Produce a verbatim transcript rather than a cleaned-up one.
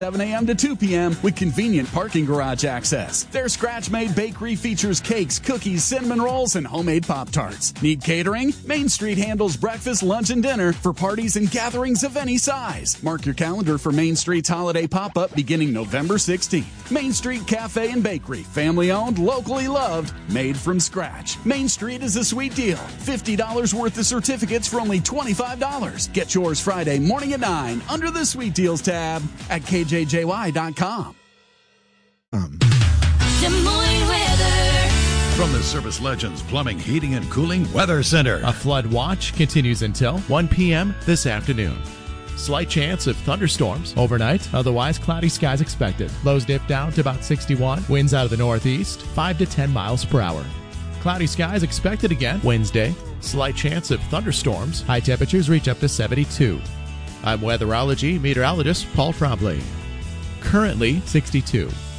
seven a.m. to two p.m. with convenient parking garage access. Their scratch-made bakery features cakes, cookies, cinnamon rolls, and homemade Pop-Tarts. Need catering? Main Street handles breakfast, lunch, and dinner for parties and gatherings of any size. Mark your calendar for Main Street's holiday pop-up beginning November sixteenth. Main Street Cafe and Bakery. Family-owned, locally loved, made from scratch. Main Street is a sweet deal. fifty dollars worth of certificates for only twenty-five dollars. Get yours Friday morning at nine under the Sweet Deals tab at K J J Y dot com. Um. Des Moines weather. From the Service Legends Plumbing, Heating, and Cooling Weather Center. A flood watch continues until one p.m. this afternoon. Slight chance of thunderstorms overnight. Otherwise, cloudy skies expected. Lows dip down to about sixty-one. Winds out of the northeast, five to ten miles per hour. Cloudy skies expected again Wednesday. Slight chance of thunderstorms. High temperatures reach up to seventy-two. I'm weatherology meteorologist Paul Trombley. Currently sixty-two.